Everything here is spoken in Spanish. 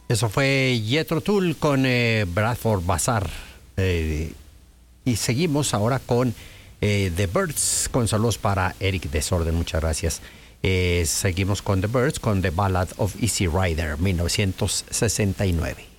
Eso fue Jethro Tull con Bradford Bazaar. Y seguimos ahora con The Byrds, con saludos para Eric Desorden, muchas gracias. Seguimos con The Byrds, con The Ballad of Easy Rider, 1969.